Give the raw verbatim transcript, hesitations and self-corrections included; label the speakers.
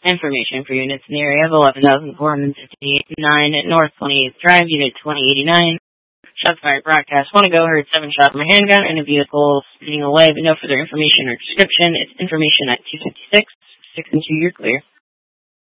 Speaker 1: Information for units in the area of eleven thousand four hundred fifty-nine at North twenty-eighth Drive, Unit twenty eighty-nine. Shots fired broadcast. Want to go, heard seven shots from a handgun and a vehicle speeding away, but no further information or description. It's information at two fifty-six. six and two, you're clear.